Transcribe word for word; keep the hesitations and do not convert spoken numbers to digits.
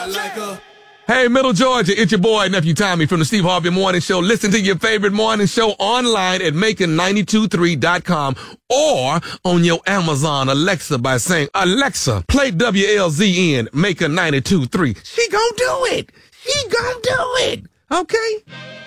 I like her. Hey, Middle Georgia, it's your boy, Nephew Tommy from the Steve Harvey Morning Show. Listen to your favorite morning show online at Macon nine two three dot com or on your Amazon Alexa by saying, Alexa, play W L Z N Macon ninety-two three. She gonna do it. She gonna do it. Okay?